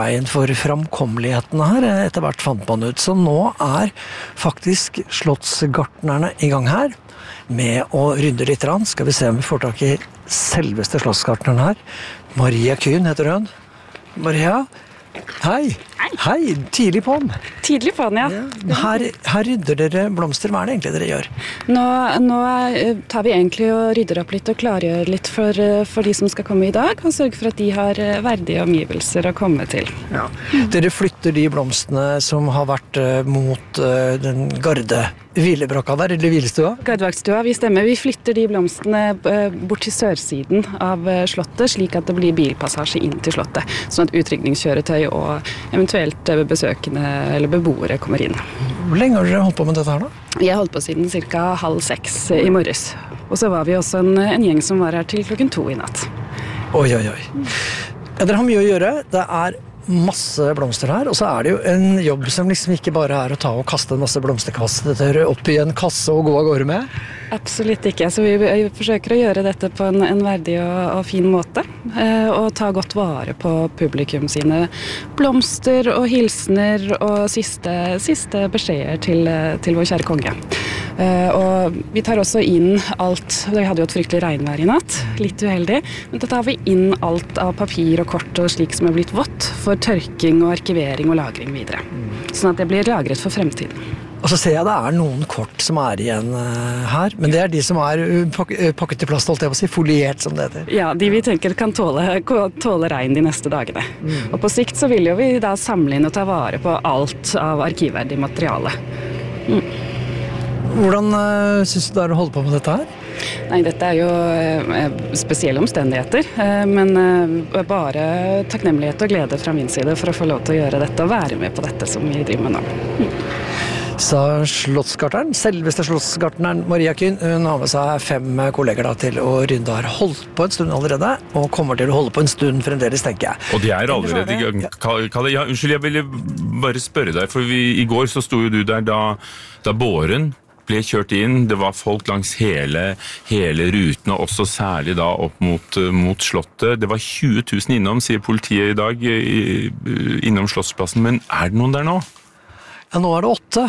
veien for framkommeligheten her, etter hvert fant man ut. Så nå faktisk slottsgartnerne i gang her, med å rydde litt. Skal vi se om vi får tak i selveste slottsgartneren her. Maria Kuhn heter hun. Maria, hei. Hei, tidlig på den. Tidlig på den, ja. Her rydder dere blomster. Hva det egentlig dere gjør? Nå tar vi egentlig og rydder opp litt og klargjør litt for de som skal komme i dag, og sørger for at de har verdige omgivelser å komme til. Ja. Dere flytter de blomstene som har vært mot den garde hvilebrakka der, eller hvilestua? Gardevaktsstua, vi stemmer. Vi flytter de blomstene bort til sørsiden av slottet, slik at det blir bilpassasje inn til slottet, sånn at utrykningskjøretøy og eventuelt besøkende eller beboere kommer inn. Hvor lenge har dere holdt på med dette her da? Jeg har holdt på siden ca. 5:30 i morges. Og så var vi også en gjeng som var her til 2:00 i natt. Oi. Ja, dere har mye å gjøre. Det masse blomster her, og så det jo en jobb som liksom ikke bare å ta og kaste en masse blomsterkasser opp i en kasse og gå av gårde med. Absolutt ikke, så vi forsøker å gjøre dette på en verdig og fin måte, og ta godt vare på publikum sine blomster og hilsener og siste beskjeder til vår kjære konge. Og vi tar også inn alt, vi hadde jo et fryktelig regnvær i natt, litt uheldig, men da tar vi inn alt av papir og kort og slik som blitt vått for tørking og arkivering og lagring videre, sånn at det blir lagret for fremtiden. Og så ser jeg det noen kort som igjen her, men det de som pakket i plast, holdt jeg på å si, foliert som det heter. Ja, de vi tenker kan tåle regn de neste dagene. Og på sikt så vil jo vi da samle inn og ta vare på alt av arkivverdig materiale. Hvordan synes du det å holde på med dette her? Nei, dette jo spesielle omstendigheter, men bare takknemlighet og glede fra min side for å få lov til å gjøre dette og være med på dette som vi driver med nå. Sa slottsgartneren, selveste slottsgartneren Maria Kuhn. Hun har med seg 5 kolleger da, til å rydde. Har holdt på en stund allerede, og kommer til å holde på en stund fremdeles, tenker jeg. Og de allerede i gang. Kalle, ja, unnskyld, jeg ville bare spørre deg, for i går så sto jo du der da båren ble kjørt inn, det var folk langs hele ruten, og også særlig da opp mot slottet. Det var 20 000 innom, sier politiet i dag, innom Slottsplassen, men det noen der nå? Ja, nå det 8.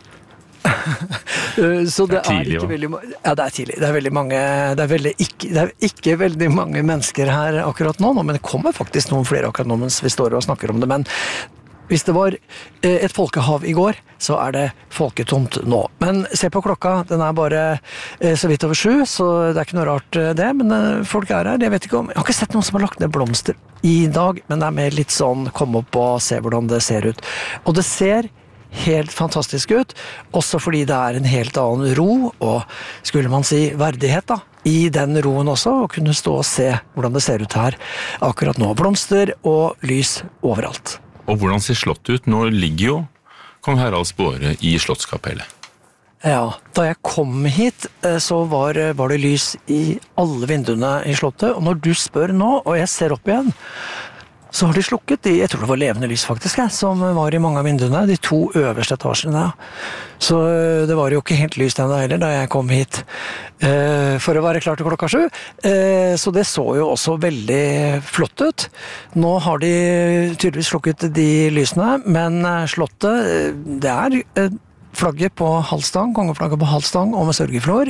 Så det tidlig, ikke veldig ja, det tidlig. Det veldig mange, det ikke veldig mange mennesker her akkurat nå, men det kommer faktisk noen flere akkurat nå mens vi står og snakker om det, men hvis det var et folkehav i går, så det folketomt nå. Men se på klokka, den bare så vidt over 7, så det ikke noe rart det, men folk her. Jeg vet ikke jeg har ikke sett noen som har lagt ned blomster i dag, men det mer litt sånn, kom opp og se hvordan det ser ut. Og det ser helt fantastisk ut, også fordi det en helt annen ro, og skulle man si verdighet da, i den roen også, å kunne stå og se hvordan det ser ut her akkurat nå. Blomster og lys overalt. Og hvordan ser slottet ut? Nå ligger jo kong Haralds båre i slottskapellet. Ja, da jeg kom hit, så var det lys i alle vinduene i slottet, og når du spør nå, og jeg ser opp igjen, så har de slukket jeg tror det var levende lys faktisk, som var i mange av vinduene, de 2 øverste etasjene. Så det var jo ikke helt lyst ennå heller da jeg kom hit for å være klar til klokka 7. Så det så jo også veldig flott ut. Nå har de tydeligvis slukket de lysene, men slottet, det flagget på halvstang, kongeflagget på halvstang og med sørgeflor,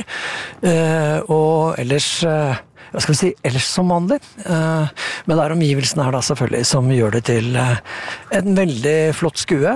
og ellers hva skal vi si, ellers som vanlig. Men det omgivelsen her da selvfølgelig som gjør det til en veldig flott skue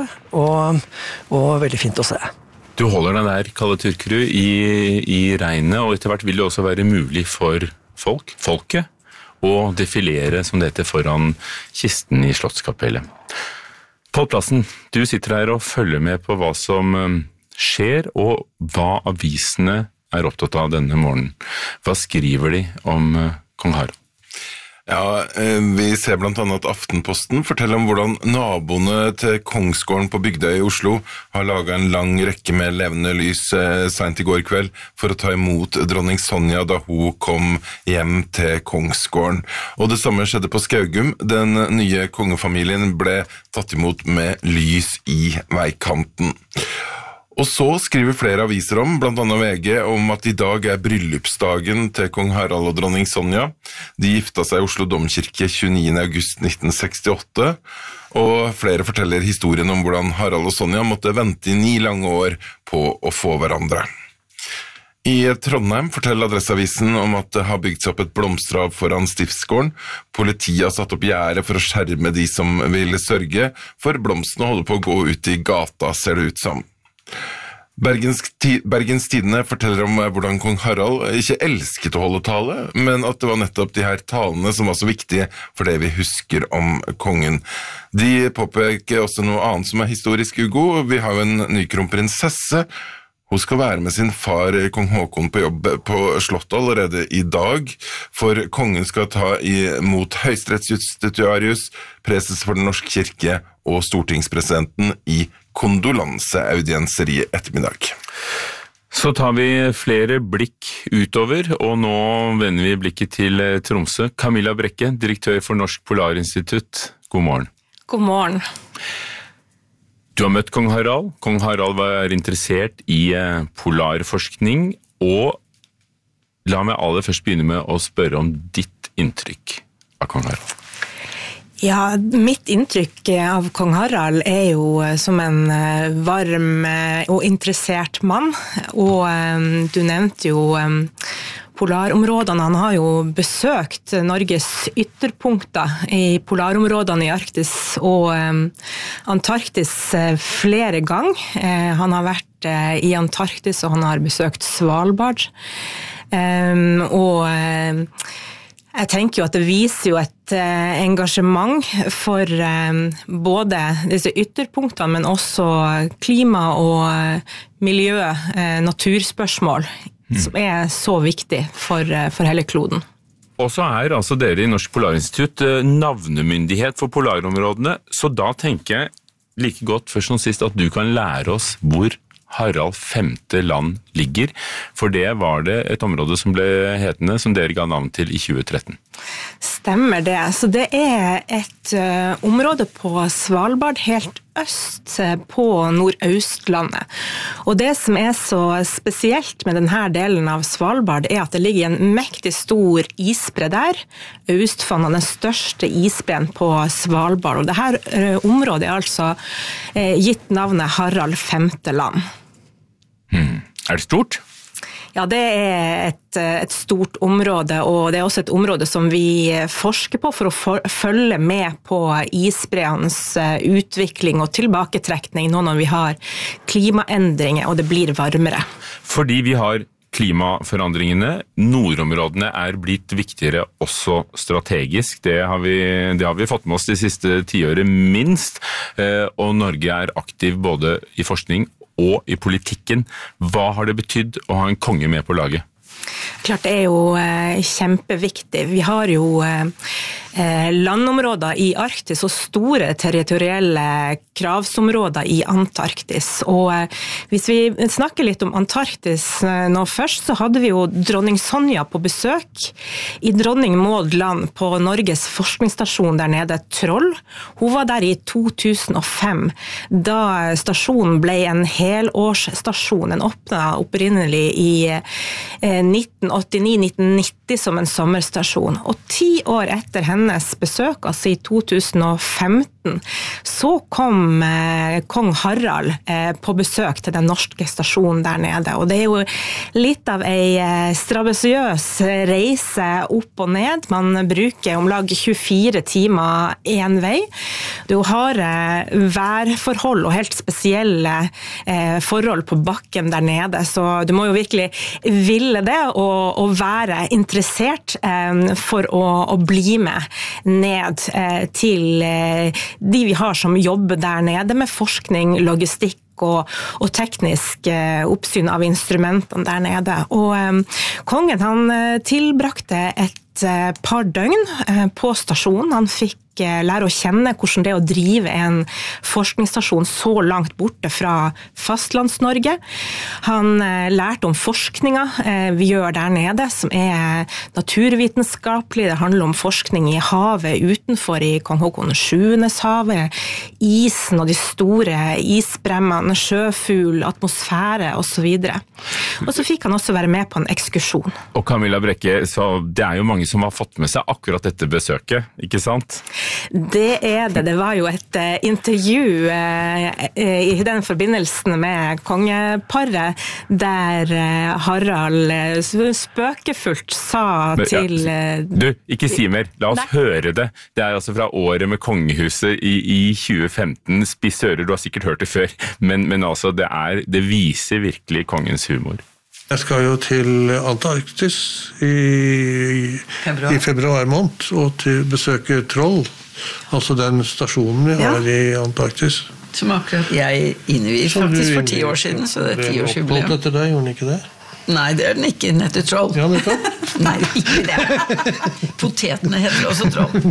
og veldig fint å se. Du holder deg der, Kalle Tyrkerud, i regnet, og etter hvert vil det også være mulig for folket å defilere, som det heter, foran kisten i Slottskapellet. Pål Plassen, du sitter her og følger med på hva som skjer, og hva avisene opptatt av denne morgenen. Hva skriver de om kong Harald? Ja, vi ser blant annet at Aftenposten forteller om hvordan naboene til Kongsgården på Bygdøy i Oslo har laget en lang rekke med levende lys sent i går kveld for å ta imot dronning Sonja da hun kom hjem til Kongsgården. Og det samme skjedde på Skaugum. Den nye kongefamilien ble tatt imot med lys i veikanten. Og så skriver flere aviser om, blant annet VG, om at i dag bryllupsdagen til kong Harald og dronning Sonja. De gifta seg i Oslo Domkirke 29. august 1968, og flere forteller historien om hvordan Harald og Sonja måtte vente i 9 lange år på å få hverandre. I Trondheim forteller Adresseavisen om at det har bygd seg opp et blomsterhav foran stiftsgården. Politiet har satt opp gjerde for å skjerme de som vil sørge, for blomstene holder på å gå ut i gata, ser det ut som. Bergens Tidende forteller om hvordan kong Harald ikke elsket å holde tale, men at det var nettopp de her talene som var så viktige for det vi husker om kongen. De påpeker også noe annet som historisk, Hugo. Vi har jo en ny kronprinsesse. Hun skal være med sin far, kong Håkon, på jobb på Slottet allerede i dag, for kongen skal ta imot høyesterettsjustitiarius, preses for Den norske kirke og stortingspresidenten i kondolanseaudienser i ettermiddag. Så tar vi flere blikk utover, og nå vender vi blikket til Tromsø. Camilla Brekke, direktør for Norsk Polarinstitutt. God morgen. God morgen. Du har møtt kong Harald. Kong Harald var interessert i polarforskning, og la meg aller først begynne med å spørre om ditt inntrykk av kong Harald. Ja, mitt inntrykk av kong Harald jo som en varm og interessert mann, og du nevnte jo polarområdene. Han har jo besøkt Norges ytterpunkter i polarområdene i Arktis og Antarktis flere ganger. Han har vært i Antarktis, og han har besøkt Svalbard. Og jeg tenker jo at det viser jo et engasjement for både disse ytterpunktene, men også klima- og miljø, naturspørsmål, som så viktig for hele kloden. Og så altså dere i Norsk Polarinstitutt navnemyndighet for polarområdene, så da tenker jeg like godt først og sist at du kan lære oss hvor Harald 5. land ligger, for det var det et område som ble hetende, som dere ga navn til i 2013. Stemmer det. Så det et område på Svalbard, helt øst på Nordøstlandet. Og det som så spesielt med denne delen av Svalbard at det ligger en mektig stor isbre der. Austfonna, den største isbreen på Svalbard. Og dette området altså gitt navnet Harald 5. land. Det stort? Ja, det et stort område, og det også et område som vi forsker på for å følge med på isbreens utvikling og tilbaketrekning nå når vi har klimaendringer og det blir varmere. Fordi vi har klimaforandringene, nordområdene blitt viktigere også strategisk. Det har vi fått med oss de siste 10 årene minst, og Norge aktiv både i forskning og i politikken. Hva har det betydd å ha en konge med på laget? Klart det jo kjempeviktig. Vi har jo landområder i Arktis og store territorielle kravsområder i Antarktis. Og hvis vi snakker litt om Antarktis nå først, så hadde vi jo dronning Sonja på besøk i Dronning Maud land på Norges forskningsstasjon der nede, Troll. Hun var der i 2005, da stasjonen ble en helårsstasjon. Den åpnet opprinnelig i 1989-1990 som en sommerstasjon. Og 10 år etter hennes besøk, altså i 2015, så kom kong Harald på besøk til den norske stasjonen der nede. Og det jo litt av en strabasiøs reise opp og ned. Man bruker om lag 24 timer en vei. Du har værforhold og helt spesielle forhold på bakken der nede, så du må jo virkelig ville det og være interessert for å bli med ned til de vi har som jobber der nede med forskning, logistikk og teknisk oppsyn av instrumentene der nede. Og kongen han tilbrakte et par døgn på stasjonen. Han fikk lære å kjenne hvordan det er å drive en forskningsstasjon så langt borte fra fastlands-Norge. Han lærte om forskninga vi gjør der nede, som er naturvitenskapelig. Det handler om forskning i havet utenfor i Kong Haakon VIIs havet, isen og de store isbremmene, sjøfugl, atmosfære og så videre. Og så fikk han også være med på en ekskursjon. Og Camilla Brekke, så det er jo mange som har fått med seg akkurat dette besøket, ikke sant? Det er det. Det var jo et intervju i den forbindelsen med kongeparet, der Harald spøkefullt sa til... Du, ikke si mer. La oss høre det. Det er altså fra året med kongehuset i 2015. Spiss ører, du har sikkert hørt det før, men altså det viser virkelig kongens humor. Jeg skal jo til Antarktis i februar måned, og til besøke Troll, altså den stasjonen vi har i Antarktis. Som akkurat jeg innvier faktisk for 10 år siden, så det 10-årsjubileum. Det oppholdt etter deg, gjorde den ikke det? Nei, det den ikke, den heter Troll. Ja, nettopp. Nei, ikke det. Potetene heter også Troll.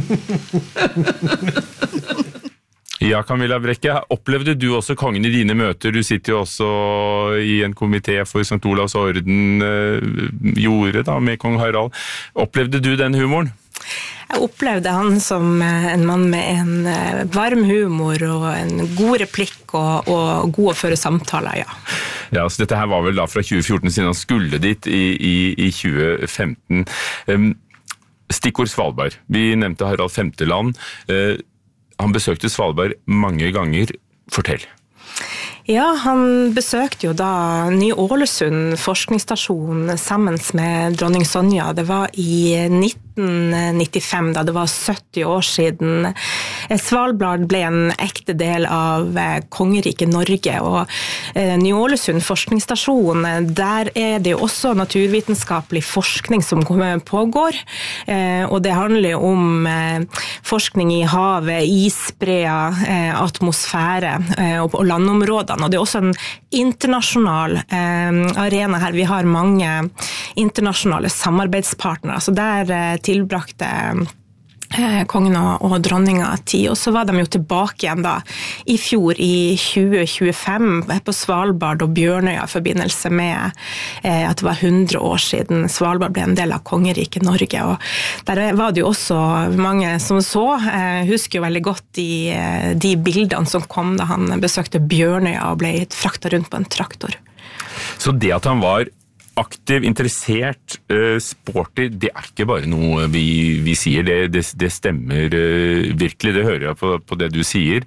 Ja, Camilla Brekke, opplevde du også kongen i dine møter? Du sitter jo også i en komité for St. Olavs orden jordet da, med kong Harald. Opplevde du den humoren? Jeg opplevde han som en mann med en varm humor og en god replikk og god å føre samtaler, ja. Ja, så dette her var vel da fra 2014 siden han skulle dit i 2015. Stikkord Svalbard. Vi nevnte Harald Femteland. Han besøkte Svalbard mange ganger. Fortell. Ja, han besøkte jo da Ny-Ålesund forskningsstasjon sammen med dronning Sonja. Det var i 1995, da det var 70 år siden. Svalbard ble en ekte del av kongeriket Norge, og Ny-Ålesund forskningsstasjon, der er det jo også naturvitenskapelig forskning som pågår, og det handler om forskning i havet, isbreer, atmosfære og landområdene, og det er også en internasjonal arena her. Vi har mange internasjonale samarbeidspartnere, så der tilbrakte kongen og dronninga tid, og så var de jo tilbake igjen da i fjor i 2025 på Svalbard og Bjørnøya i forbindelse med at det var 100 år siden Svalbard ble en del av kongeriket Norge, og der var det jo også mange som jeg husker jo veldig godt de bildene som kom da han besøkte Bjørnøya og ble fraktet rundt på en traktor. Så det at han var aktiv, interessert, sporty, det er ikke bare noe vi sier, det stemmer virkelig, det hører jeg på det du sier.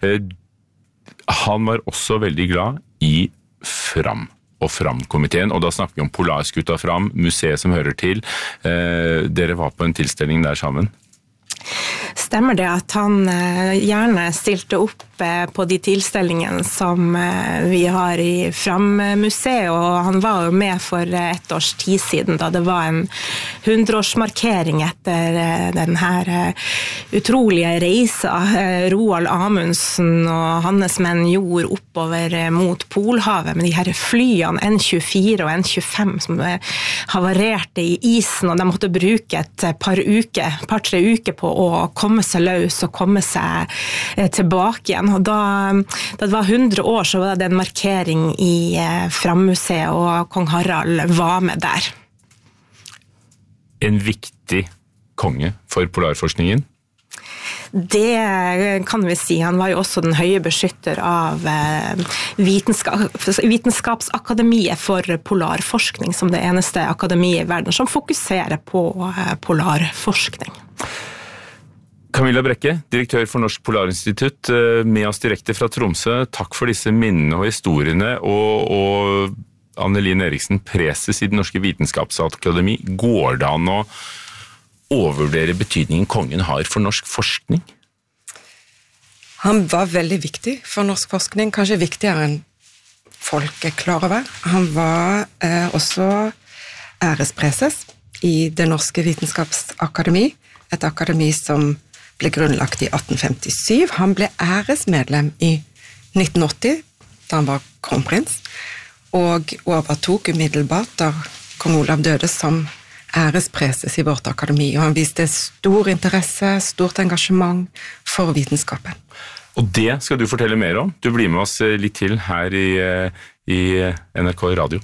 Han var også veldig glad i Fram og Fram-komiteen, og da snakker vi om Polarskuta Fram, museet som hører til. Dere var på en tilstelning der sammen. Stemmer det at han gjerne stilte opp på de tilstelningene som vi har i Fram-museet, og han var jo med for 1 års tid siden, da det var en 100-årsmarkering etter den her utrolige reisa Roald Amundsen og hans menn gjorde oppover mot Polhavet med de her flyene N24 og N25 som havarerte i isen, og de måtte bruke et par-tre uker på å komme seg løs og komme seg tilbake igjen. Og da det var 100 år, så var det en markering i Fram-museet, og kong Harald var med der. En viktig konge for polarforskningen? Det kan vi si. Han var jo også den høye beskytter av Vitenskapsakademiet for polarforskning, som det eneste akademiet i verden som fokuserer på polarforskning. Camilla Brekke, direktør for Norsk Polarinstitutt, med oss direkte fra Tromsø. Takk for disse minnene og historiene, og Annelin Eriksen, preses i Det Norske Vitenskapsakademi. Går det an å overvurdere betydningen kongen har for norsk forskning? Han var veldig viktig for norsk forskning, kanskje viktigere enn folk er klar over. Han var også ærespreses i Det Norske Vitenskapsakademi, et akademi som ble grunnlagt i 1857. Han ble æresmedlem i 1980, da han var kronprins, og overtok umiddelbart da kong Olav døde som ærespreses i vårt akademi, og han viste stor interesse, stort engasjement for vitenskapen. Og det skal du fortelle mer om. Du blir med oss litt til her i NRK Radio.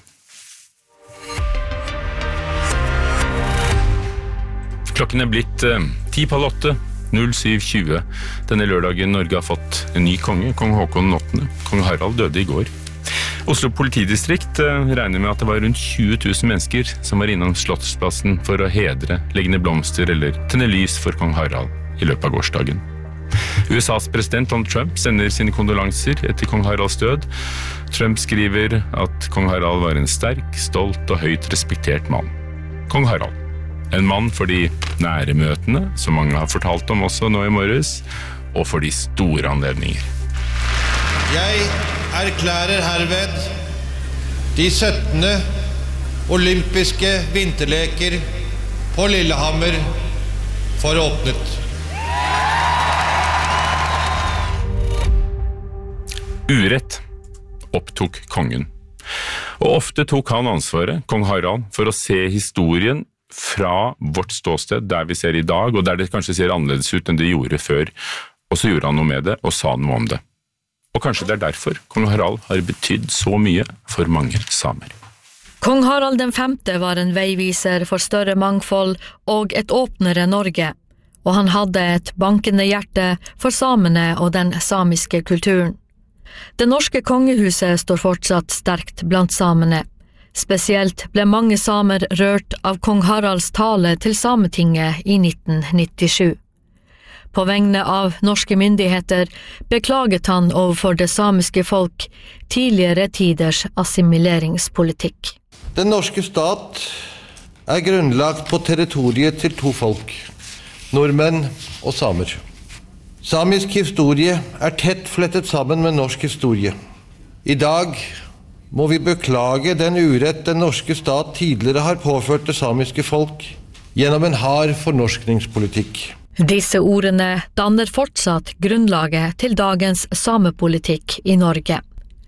Klokken blitt 7:10, 07:20. Denne lørdagen Norge har fått en ny konge, kong Håkon 8. Kong Harald døde i går. Oslo politidistrikt regner med at det var rundt 20 000 mennesker som var innom Slottsplassen for å hedre, legge ned blomster eller tenne lys for kong Harald i løpet av gårsdagen. USAs president Donald Trump sender sine kondolanser etter kong Haralds død. Trump skriver at kong Harald var en sterk, stolt og høyt respektert mann. Kong Harald. En mann for de nære møtene, som mange har fortalt om også nå i morges, og for de store anledninger. Jeg erklærer herved de 17. olympiske vinterleker på Lillehammer for åpnet. Urett opptok kongen. Og ofte tok han ansvaret, kong Harald, for å se historien fra vårt ståsted, der vi ser i dag, og der det kanskje ser annerledes ut enn det gjorde før. Og så gjorde han noe med det, og sa noe om det. Og kanskje det derfor kong Harald har betydd så mye for mange samer. Kong Harald den 5. var en veiviser for større mangfold og et åpnere Norge, og han hadde et bankende hjerte for samene og den samiske kulturen. Det norske kongehuset står fortsatt sterkt blant samene. Spesielt ble mange samer rørt av kong Haralds tale til Sametinget i 1997. På vegne av norske myndigheter beklaget han overfor det samiske folk tidligere tiders assimileringspolitikk. Den norske stat er grunnlagt på territoriet til to folk, nordmenn og samer. Samisk historie er tett flettet sammen med norsk historie. I dag må vi beklage den urett den norske stat tidligere har påført det samiske folk gjennom en hard fornorskningspolitikk. Disse ordene danner fortsatt grunnlaget til dagens samepolitikk i Norge.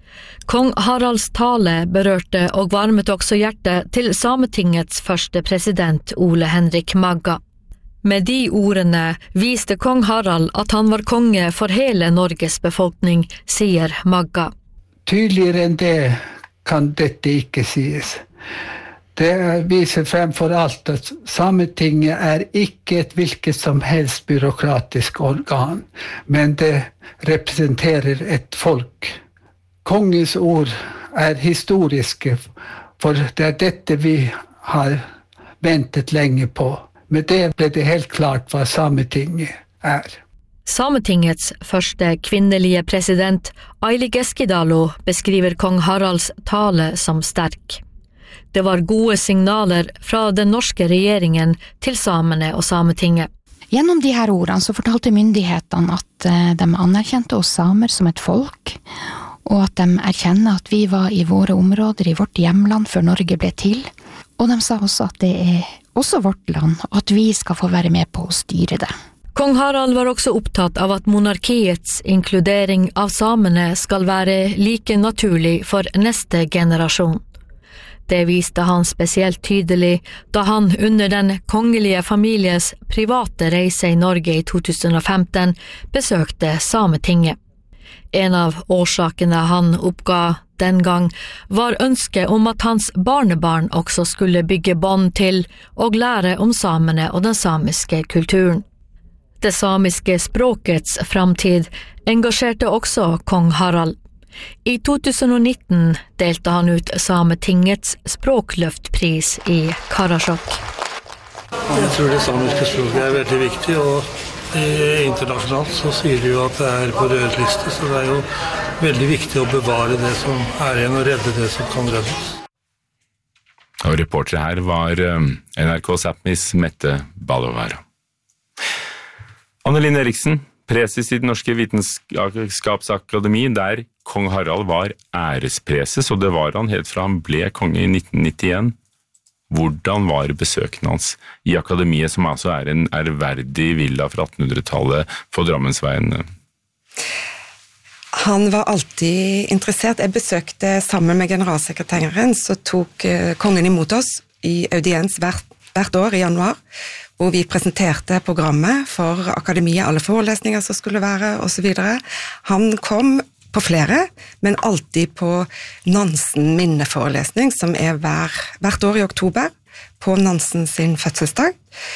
Kong Haralds tale berørte og varmet også hjertet til Sametingets første president Ole Henrik Magga. Med de ordene viste kong Harald at han var konge for hele Norges befolkning, sier Magga. Tydeligere enn det kan dette ikke sies. Det viser fremfor alt at Sametinget er ikke et hvilket som helst byråkratisk organ, men det representerer et folk. Kongens ord er historiske, for det er dette vi har ventet lenge på. Med det ble det helt klart hva Sametinget er. Sametingets første kvinnelige president, Aili Keskidalo, beskriver kong Haralds tale som sterk. Det var gode signaler fra den norske regjeringen til samene og Sametinget. Gjennom de her ordene så fortalte myndighetene at de anerkjente oss samer som et folk, og at de erkjenner at vi var i våre områder, i vårt hjemland før Norge ble til. Og de sa også at det er også vårt land, og at vi skal få være med på å styre det. Kong Harald var også opptatt av at monarkiets inkludering av samene skal være like naturlig for neste generasjon. Det viste han spesielt tydelig da han under den kongelige families private reise i Norge i 2015 besøkte Sametinget. En av årsakene han oppga den gang var ønsket om at hans barnebarn også skulle bygge bånd til og lære om samene og den samiske kulturen. Det samiske språkets framtid engasjerte også kong Harald. I 2019 delte han ut Sametingets språkløftpris i Karasjok. Jeg tror det samiske språket er veldig viktig, og internasjonalt så sier de jo at det er på rødliste, så det er jo veldig viktig å bevare det som er igjen og redde det som kan reddes. Og reportere her var NRK Sápmis Mette Ballovara. Anne Linn Eriksen, preses i Den norske vitenskapsakademi, der kong Harald var ærespreses, og det var han helt fra han ble konge i 1991. Hvordan var besøken hans i akademiet, som altså er en ærverdig villa fra 1800-tallet på Drammensveien? Han var alltid interessert. Jeg besøkte sammen med generalsekretæren, så tok kongen imot oss i audiens hvert hvert år i januar, hvor vi presenterte programmet for akademiet, alle forelesninger som skulle være, og så videre. Han kom på flere, men alltid på Nansen minneforelesning, som hvert år i oktober, på Nansen sin fødselsdag.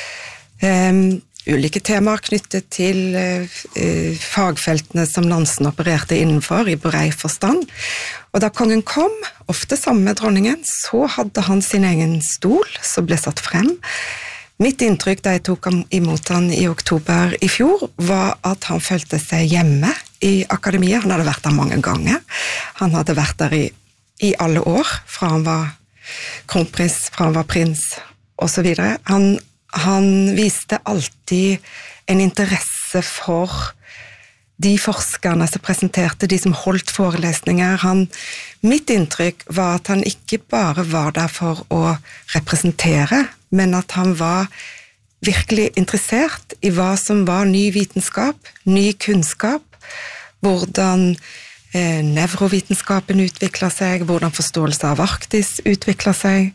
Ulike temaer knyttet til fagfeltene som Nansen opererte innenfor i brei forstand. Og da kongen kom, ofte sammen med dronningen, så hadde han sin egen stol som ble satt frem. Mitt inntrykk da jeg tok imot han i oktober i fjor, var at han følte seg hjemme i akademiet. Han hadde vært der mange ganger. Han hadde vært der i alle år, fra han var kronprins, fra han var prins, og så videre. Han viste alltid en interesse for de forskerne som presenterte, de som holdt forelesninger. Mitt inntrykk var at han ikke bare var der for å representere, men at han var virkelig interessert i hva som var ny vitenskap, ny kunnskap, hvordan nevrovitenskapen utviklet seg, hvordan forståelse av Arktis utviklet seg,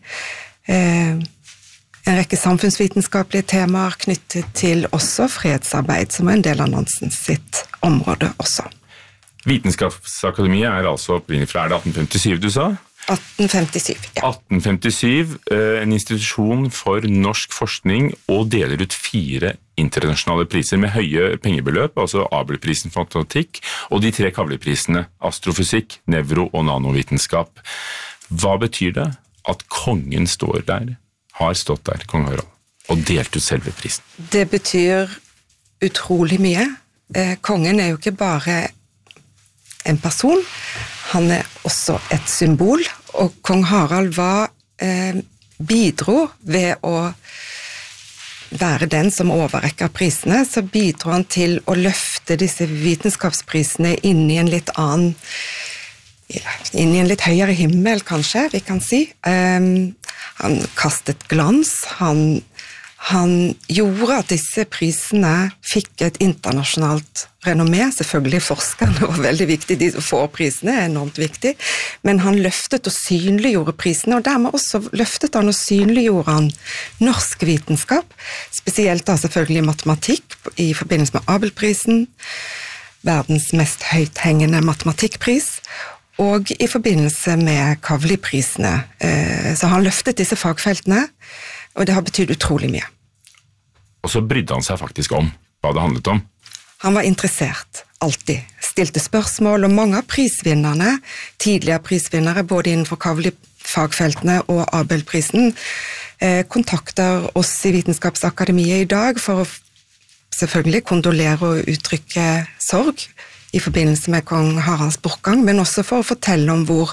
en rekke samfunnsvitenskapelige temaer knyttet til også fredsarbeid, som en del av Nansen sitt område også. Vitenskapsakademiet altså opprinnelig fra, det 1857 du sa? 1857, ja. 1857, en institusjon for norsk forskning, og deler ut 4 internasjonale priser med høye pengebeløp, altså Abelprisen for matematikk, og de 3 Kavli-prisene, astrofysikk, nevro og nanovitenskap. Hva betyr det at kongen står der? Har stått der, kong Harald, og delt ut selve prisen? Det betyr utrolig mye. Kongen jo ikke bare en person, han også et symbol, og kong Harald bidro ved å være den som overrekker prisene, så bidro han til å løfte disse vitenskapsprisene inn i en litt annen, inn i en litt høyere himmel, kanskje, vi kan si. Han kastet glans, han gjorde at disse prisene fikk et internasjonalt renommé. Selvfølgelig forskerne var veldig viktig, de som får prisene enormt viktig, men han løftet og synliggjorde prisene, og dermed også løftet han og synliggjorde han norsk vitenskap, spesielt da selvfølgelig matematikk i forbindelse med Abelprisen, verdens mest høythengende matematikkpris, og i forbindelse med Kavli-prisene. Så han løftet disse fagfeltene, og det har betydd utrolig mye. Og så brydde han seg faktisk om hva det handlet om. Han var interessert, alltid. Stilte spørsmål, og mange av prisvinnerne, tidligere prisvinnere, både innenfor Kavli-fagfeltene og Abelprisen, kontakter oss i Vitenskapsakademiet i dag for å selvfølgelig kondolere og uttrykke sorg i forbindelse med kong Haralds bortgang, men også for å fortelle om hvor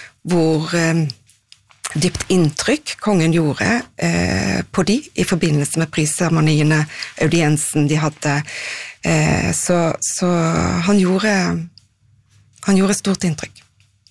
dypt inntrykk kongen gjorde på de i forbindelse med prisseremoniene, audiensen de hadde. Så han gjorde stort inntrykk.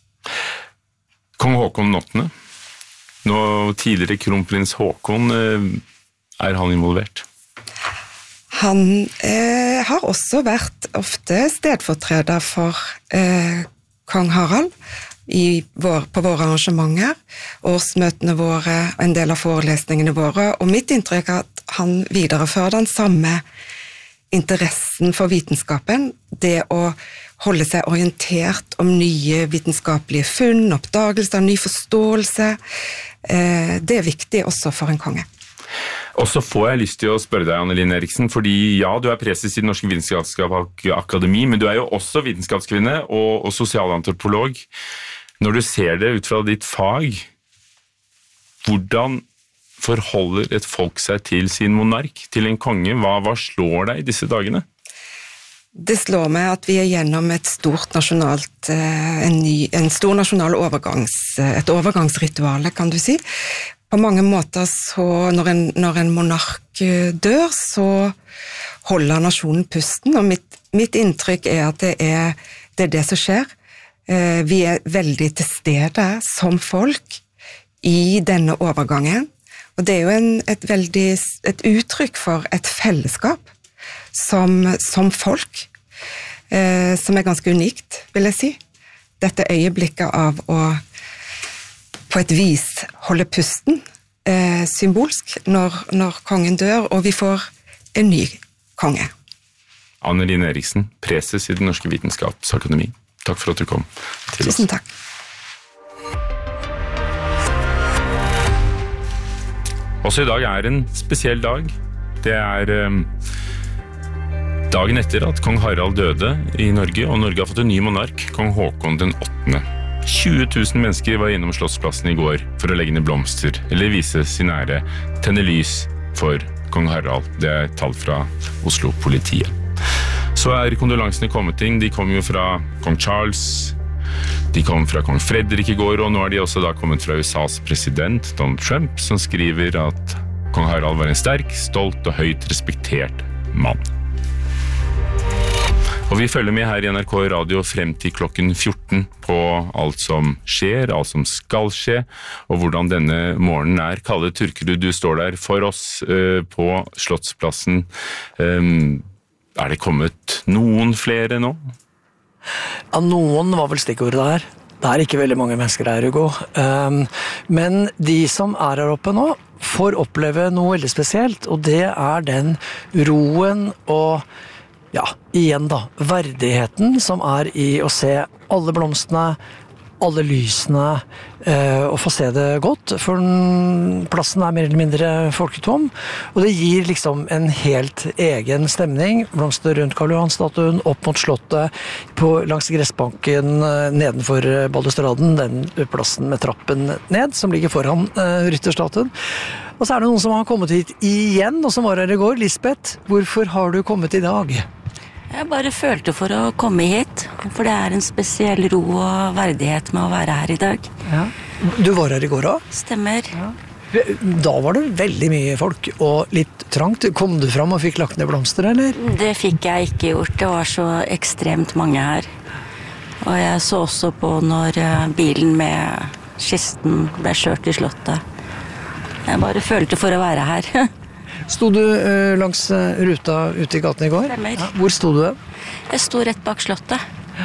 Kong Håkon 8. Nå tidligere kronprins Håkon, han involvert? Han har også vært ofte stedfortreder for kong Harald på våre arrangementer, årsmøtene våre, en del av forelesningene våre, og mitt inntrykk at han viderefører den samme interessen for vitenskapen, det å holde seg orientert om nye vitenskapelige funn, oppdagelser, ny forståelse, det viktig også for en konge. Og så får jeg lyst til å spørre deg, Anne-Linn Eriksen, fordi ja, du preses i Det Norske Vitenskapsakademi, men du jo også vitenskapskvinne og sosialantropolog. Når du ser det ut fra ditt fag, hvordan forholder et folk seg til sin monark, til en konge? Hva slår deg i disse dagene? Det slår meg at vi gjennom et stort nasjonalt, en stor nasjonal et overgangsrituale, kan du si. På mange måter så, når en monark dør, så holder nasjonen pusten, og mitt inntrykk at det er det som skjer. Vi veldig til stede som folk i denne overgangen, og det jo et uttrykk for et fellesskap som folk, som ganske unikt, vil jeg si. Dette øyeblikket av å på et vis holde pusten symbolsk når kongen dør, og vi får en ny konge. Anne Linn Eriksen, preses i Den norske vitenskapsakademi. Takk for at du kom til oss. Tusen takk. Også i dag en spesiell dag. Det dagen etter at kong Harald døde i Norge, og Norge har fått en ny monark, kong Håkon den 8. 20 000 mennesker var innom Slottsplassen i går for å legge ned blomster, eller vise sin ære, tenne lys for kong Harald. Det tall fra Oslo-politiet. Så kondolansene kommet inn. De kom jo fra kong Charles, de kom fra kong Fredrik i går, og nå de også da kommet fra USAs president, Donald Trump, som skriver at kong Harald var en sterk, stolt og høyt respektert mann. Og vi følger med her i NRK Radio frem til klokken 14 på alt som skjer, alt som skal skje, og hvordan denne morgenen Kalle Turkerud, du står der for oss på Slottsplassen. Det kommet noen flere nå? Ja, noen var vel stikkordet der. Det ikke veldig mange mennesker her, Hugo. Men de som her oppe nå, får oppleve noe veldig spesielt, og det den roen og ja, igjen da, verdigheten som i å se alle blomstene, alle lysene, og få se det godt, for plassen mer eller mindre folketom, og det gir liksom en helt egen stemning. Blomster rundt Karl Johan-statuen, opp mot slottet, langs gressbanken nedenfor balustraden, den plassen med trappen ned, som ligger foran rytterstatuen. Og så det noen som har kommet hit igjen, og som var her i går. Lisbeth, hvorfor har du kommet i dag? Jeg bare følte for å komme hit, for det en spesiell ro og verdighet med å være her i dag. Ja. Du var her i går også? Stemmer. Ja. Da var det veldig mye folk, og litt trangt. Kom du fram og fikk lagt ned blomster, eller? Det fikk jeg ikke gjort, det var så ekstremt mange her. Og jeg så også på når bilen med kisten ble kjørt i slottet. Jeg bare følte for å være her. Stod du langs ruta ute i gaten i går? Stemmer. Ja, hvor stod du? Jeg stod rett bak slottet. Ja.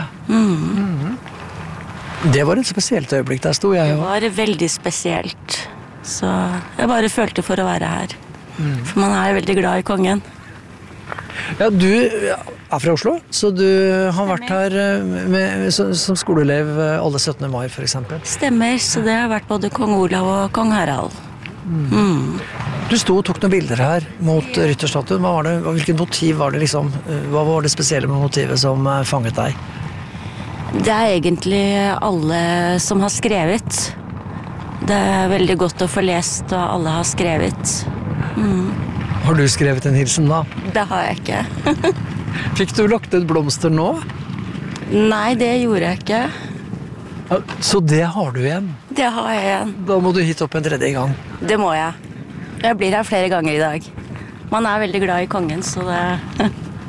Det var et spesielt øyeblikk, der stod jeg. Det var veldig spesielt. Så jeg bare følte for å være her. For man veldig glad i kongen. Ja, du fra Oslo, så du har vært her som skoleelev alle 17. mai, for eksempel. Stemmer, så det har vært både kong Olav og kong Harald. Du stod og tok noen bilder her mot rytterstatuen. Hvilket motiv var det liksom? Hva var det spesielle med motivet som fanget deg? Det egentlig alle som har skrevet. Det veldig godt å få lest, og alle har skrevet. Har du skrevet en hilsen da? Det har jeg ikke. Fikk du lagt ut blomster nå? Nei, det gjorde jeg ikke. Så det har du igjen? Det har jeg igjen. Da må du hit opp en tredje gang. Det må jeg. Jeg blir her flere ganger i dag. Man veldig glad i kongen, så det...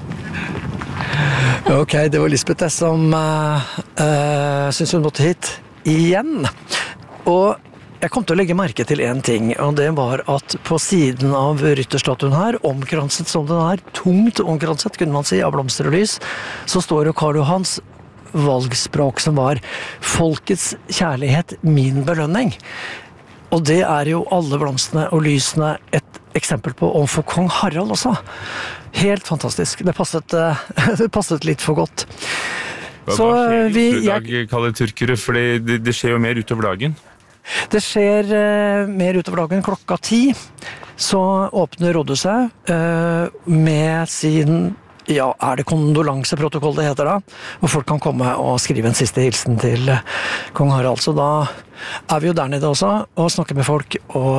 Ok, det var Lisbeth som synes hun måtte hit igjen. Og jeg kom til å legge merke til en ting, og det var at på siden av rytterstatuen her, omkranset som den tungt omkranset, kunne man si, av blomster og lys, så står jo Karl Johans valgspråk som var «Folkets kjærlighet, min belønning». Og det jo alle blomstene og lysene et eksempel på overfor kong Harald også. Helt fantastisk. Det passet litt for godt. Hva skjer i dag, Kalle Turkerud? For det skjer jo mer utover dagen. Det skjer mer utover dagen. 10:00 så åpner rådhuset med sin... Ja, det kondolanseprotokoll det heter da, hvor folk kan komme og skrive en siste hilsen til kong Harald. Så da vi jo der nede også, og snakker med folk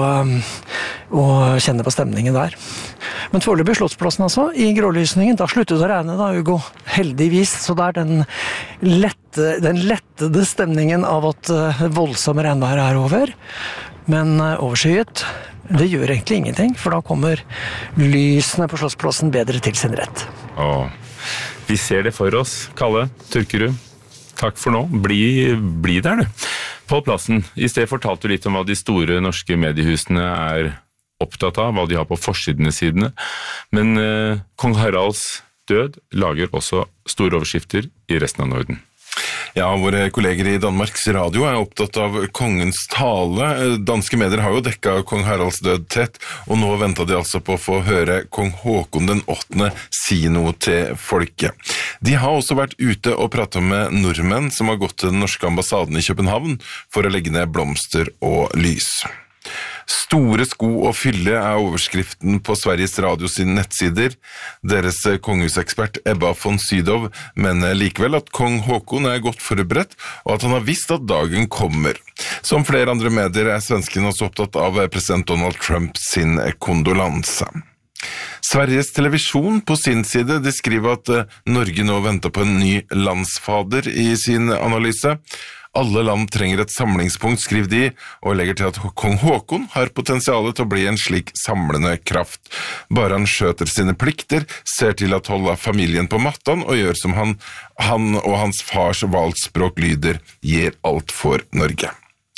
og kjenner på stemningen der. Men foreløpig Slottsplassen altså, i grålysningen, da sluttet det å regne da, Hugo. Heldigvis, så det den lettede stemningen av at voldsomme regnvær over, men overskyet. Det gjør egentlig ingenting, for da kommer lysene på Slottsplassen bedre til sin rett. Vi ser det for oss, Kalle Turkerud. Takk for nå. Bli der, du. På plassen. I sted fortalte du litt om hva de store norske mediehusene opptatt av, hva de har på forsidene. Men kong Haralds død lager også store overskrifter i resten av Norden. Ja, våre kolleger i Danmarks Radio er opptatt av kongens tale. Danske medier har jo dekket kong Haralds død tett, og nå ventet de altså på å få høre kong Håkon den 8. si noe til folket. De har også vært ute og pratet med nordmenn som har gått til den norske ambassaden i København for å legge ned blomster og lys. Store sko og fylle er overskriften på Sveriges Radio sine nettsider. Deres kongehusekspert Ebba von Sydow mener likevel at kong Håkon er godt forberedt, og at han har visst at dagen kommer. Som flere andre medier er svensken også opptatt av president Donald Trump sin kondolanse. Sveriges televisjon på sin side, de skriver at Norge nå venter på en ny landsfader i sin analyse. Alle land trenger et samlingspunkt, skriver de, og legger til at kong Håkon har potensialet til å bli en slik samlende kraft. Bare han skjøter sine plikter, ser til at holde familien på mattan og gjør som han og hans fars valgspråk lyder, gir alt for Norge.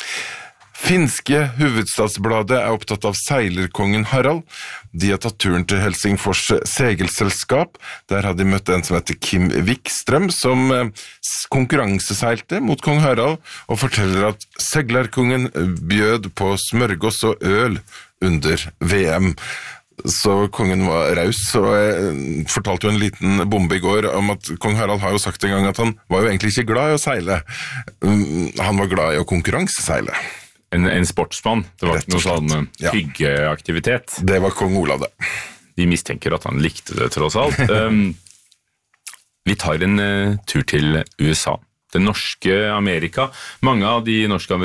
Finske Hovedstadsbladet er opptatt av seilerkongen Harald. De har tatt turen til Helsingfors segelselskap. Der har de møtt en som heter Kim Wikström, som konkurranseseilte mot kong Harald, og forteller at seglerkongen bjød på smørgås og øl under VM. Så kongen var raus, og jeg fortalte jo en liten bombe i går om at kong Harald har jo sagt en gang at han var jo egentlig ikke glad i å seile. Han var glad i å konkurranseseile. En sportsmann, det var ikke noe sånn hyggeaktivitet. Det var kong Olav det. De mistenker at han likte det tross alt. Vi tar en tur til USA. Det norske Amerika. Mange av de norske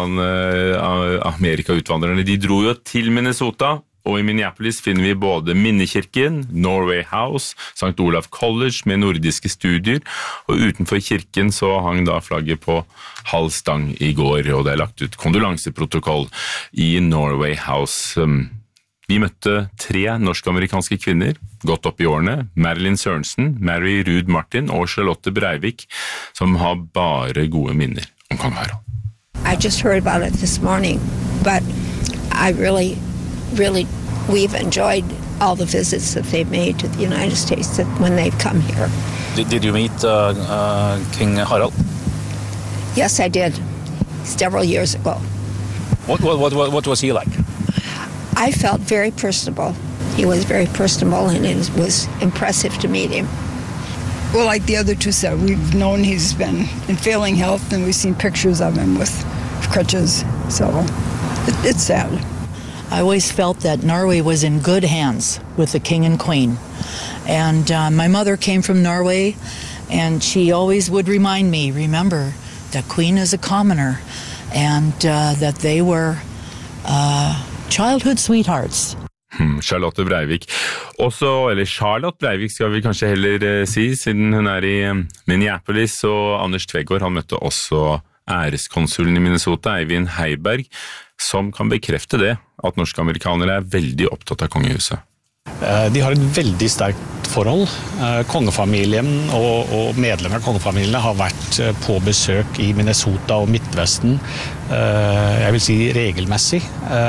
Amerika-utvandrerne, de dro jo til Minnesota, og i Minneapolis finner vi både Minnekirken, Norway House, St. Olav College med nordiske studier, og utenfor kirken så hang da flagget på halv stang i går, og det er lagt ut kondolanseprotokoll i Norway House. Vi møtte 3 norsk-amerikanske kvinner, gått opp i årene, Marilyn Sørensen, Mary Ruud Martin og Charlotte Breivik, som har bare gode minner om kong Harald. I just heard about it this morning, but I really, we've enjoyed all the visits that they've made to the United States when they've come here. Did you meet King Harald? Yes, I did, several years ago. What was he like? I felt very personable. He was very personable, and it was impressive to meet him. Well, like the other two said, we've known he's been in failing health, and we've seen pictures of him with crutches, so it's sad. I always felt that Norway was in good hands with the king and queen. And my mother came from Norway, and she always would remind me, remember, the queen is a commoner, and that they were childhood sweethearts. Charlotte Breivik. Charlotte Breivik skal vi kanskje heller si, siden hun er i Minneapolis, og Anders Tvegård, han møtte også æreskonsulen i Minnesota, Eivind Heiberg, som kan bekrefte det, at norske amerikanere er veldig opptatt av kongehuset. De har et veldig sterkt forhold. Kongefamilien og medlemmer av kongefamiliene har vært på besøk i Minnesota og Midtvesten, jeg vil si regelmessig,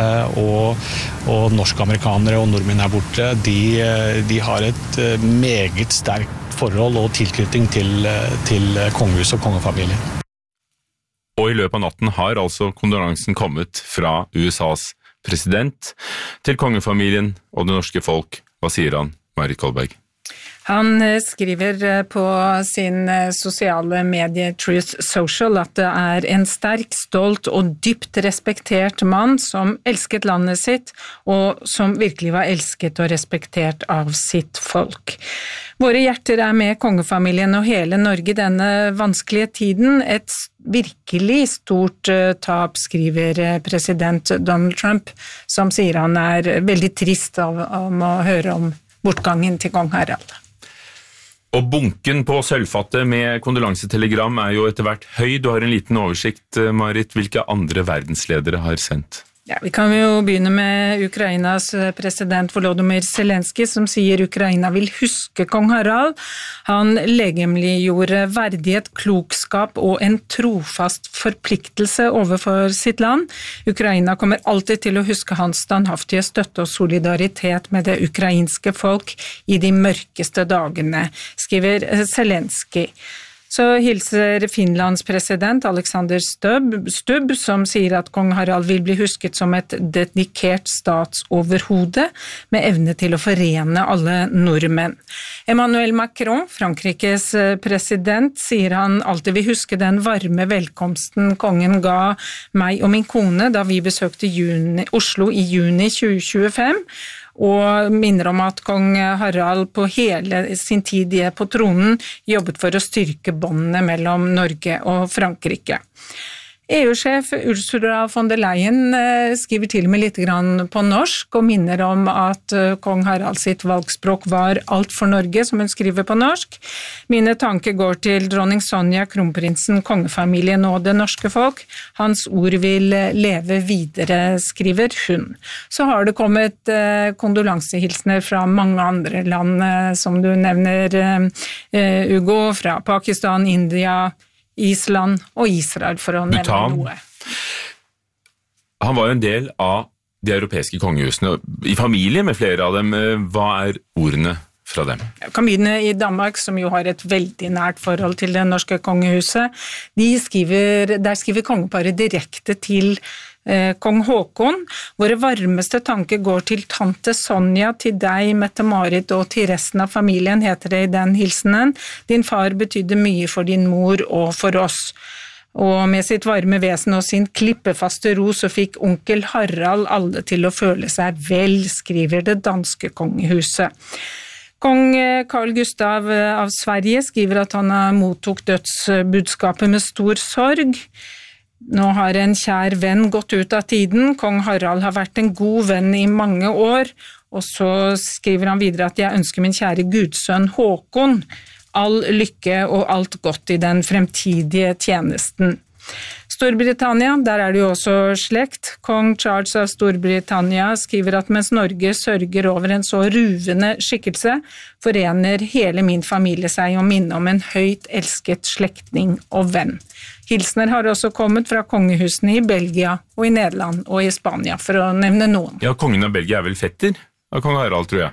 og norsk-amerikanere og nordmenn her borte, de har et meget sterkt forhold og tilknytning til kongehuset og kongefamilien. Og i løpet av natten har altså kondolansen kommet fra USAs president til kongefamilien og det norske folk. Hva sier han, Marit Kolberg? Han skriver på sin sosiale medie Truth Social at det er en sterk, stolt og dypt respektert mann som elsket landet sitt, og som virkelig var elsket og respektert av sitt folk. Våre hjerter er med kongefamilien og hele Norge denne vanskelige tiden. Et virkelig stort tap, skriver president Donald Trump, som sier han er veldig trist om å høre om bortgangen til kong Harald. Og bunken på sølvfattet med kondolansetelegram er jo etter hvert høy. Du har en liten oversikt, Marit. Hvilke andre verdensledere har sendt? Ja, vi kan jo begynne med Ukrainas president Volodymyr Zelensky, som sier Ukraina vil huske kong Harald. Han legemliggjorde verdighet, klokskap og en trofast forpliktelse overfor sitt land. Ukraina kommer alltid til å huske hans standhaftige støtte og solidaritet med det ukrainske folk i de mørkeste dagene, skriver Zelensky. Så hilser Finlands president Alexander Stubb, som sier at kong Harald vil bli husket som et dedikert statsoverhode med evne til å forene alle nordmenn. Emmanuel Macron, Frankrikes president, sier han alltid vil huske den varme velkomsten kongen ga meg og min kone da vi besøkte Oslo i juni 2025, og minner om at kong Harald på hele sin tid på tronen jobbet for å styrke båndene mellom Norge og Frankrike. EU-sjef Ursula von der Leyen skriver til med litt grann på norsk og minner om at kong Harald sitt valgspråk var alt for Norge, som hun skriver på norsk. Mine tanker går til dronning Sonja, kronprinsen, kongefamilien og det norske folk. Hans ord vil leve videre, skriver hun. Så har det kommet kondolansehilsner fra mange andre land, som du nevner, Ugo, fra Pakistan, India, Island og Israel, for å nevne noe. Han var jo en del av de europeiske kongehusene, i familie med flere av dem. Hva er ordene fra dem? Kamine i Danmark, som jo har et veldig nært forhold til det norske kongehuset, der skriver kongeparet direkte til kong Håkon. Våre varmeste tanker går til tante Sonja, til deg, Mette-Marit, og til resten av familien, heter det i den hilsenen. Din far betydde mye for din mor og for oss. Og med sitt varme vesen og sin klippefaste ro så fikk onkel Harald alle til å føle seg vel, skriver det danske kongehuset. Kong Carl Gustav av Sverige skriver at han mottok dødsbudskapet med stor sorg. Nå har en kjær venn gått ut av tiden. Kong Harald har vært en god venn i mange år, og så skriver han videre at jeg ønsker min kjære gudsønn Håkon all lykke og alt godt i den fremtidige tjenesten. Storbritannia, der er det jo også slekt. Kong Charles av Storbritannia skriver at mens Norge sørger over en så ruvende skikkelse, forener hele min familie seg og minne om en høyt elsket slektning og venn. Hilsner har også kommet fra kongehusene i Belgia og i Nederland og i Spania, for å nevne noen. Ja, kongen av Belgia er vel fetter av kong Harald, tror jeg.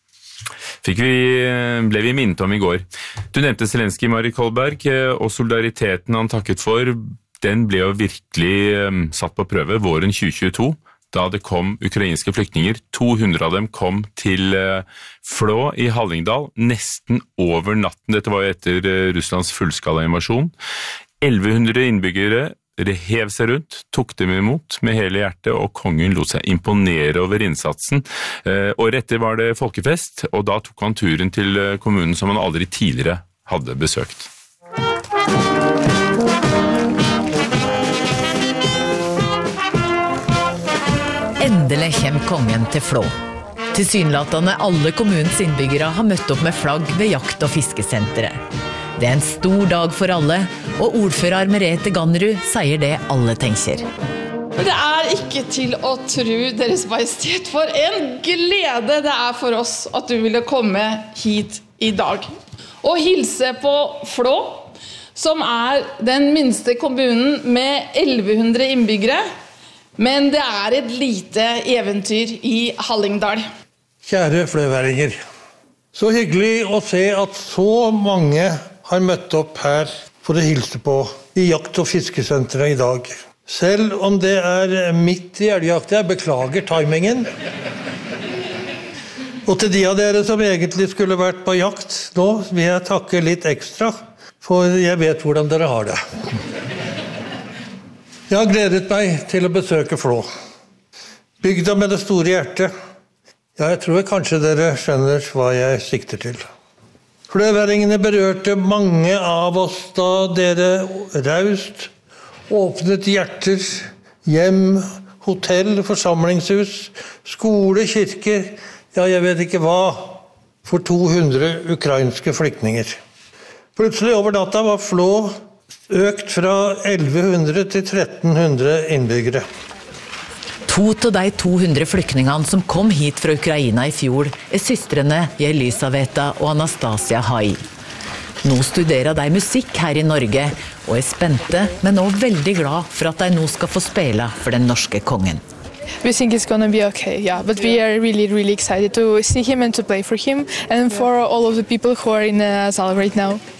Ble vi minnet om i går. Du nevnte Zelenskyj, Marit Kolberg, og solidariteten han takket for, den ble jo virkelig satt på prøve våren 2022, da det kom ukrainske flyktninger. 200 av dem kom til Flå i Hallingdal, nesten over natten. Dette var jo etter Russlands fullskala invasjon. 1100 innbyggere hev seg rundt, tok dem imot med hele hjertet, og kongen lot seg imponere over innsatsen. Året etter var det folkefest, og da tok han turen til kommunen som han aldri tidligere hadde besøkt. Endelig kommer kongen til Flå. Tilsynelatende alle kommunens innbyggere har møtt opp med flagg ved jakt- og fiskesenteret. Det er en stor dag for alle, og ordfører Merete Gannerud sier det alle tenker. Det er ikke til å tro, Deres Majestet, for en glede det er for oss at du ville komme hit i dag. Og hilse på Flå, som er den minste kommunen med 1100 innbyggere, men det er et lite eventyr i Hallingdal. Kjære fløværinger, så hyggelig å se at så mange har møtt opp her for å hilse på i jakt- og fiskesenteret i dag. Selv om det er midt i elgjakt, jeg beklager timingen. Og til de av dere som egentlig skulle vært på jakt, nå vil jeg takke litt ekstra, for jeg vet hvordan dere har det. Jeg har gledet meg til å besøke Flå. Bygda med det store hjertet. Ja, jeg tror kanskje dere skjønner hva jeg sikter til. Fløværingene berørte mange av oss da dere raust åpnet hjerter, hjem, hotell, forsamlingshus, skole, kirker, ja, jeg vet ikke hva, for 200 ukrainske flyktninger. Plutselig over natta var Flå økt fra 1100 til 1300 innbyggere. 2 av de 200 flyktningene som kom hit fra Ukraina i fjor er søstrene Jelisaveta og Anastasia Hai. Nå studerer de musikk her i Norge og er spente, men også veldig glad for at de nå skal få spille for den norske kongen. We think it's going to be okay, yeah. But we are really, really excited to see him and to play for him and for all of the people who are in Sal right now.